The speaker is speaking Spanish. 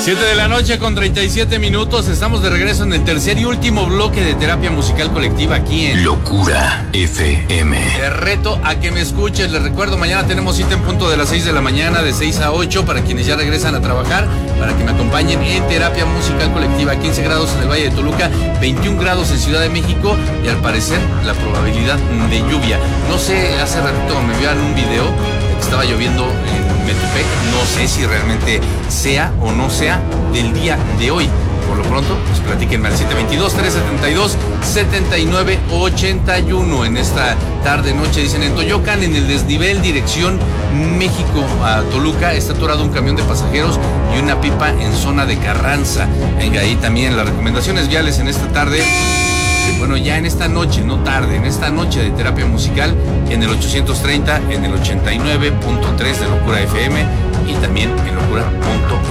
7 de la noche con 37 minutos. Estamos de regreso en el tercer y último bloque de terapia musical colectiva aquí en Locura FM. Te reto a que me escuches. Les recuerdo, mañana tenemos cita en punto de las 6 de la mañana, de 6 a 8, para quienes ya regresan a trabajar, para que me acompañen en terapia musical colectiva. 15 grados en el Valle de Toluca, 21 grados en Ciudad de México y al parecer la probabilidad de lluvia. No sé, hace ratito me vieron un video que estaba lloviendo en Metepec. No sé si realmente sea o no sea del día de hoy. Por lo pronto, pues platíquenme al 722-372-7981 en esta tarde-noche. Dicen, en Toyocan, en el desnivel dirección México a Toluca, está atorado un camión de pasajeros y una pipa en zona de Carranza. Venga, ahí también las recomendaciones viales en esta tarde. Bueno, ya en esta noche, no tarde, en esta noche de terapia musical, en el 830, en el 89.3 de Locura FM y también en locura.com.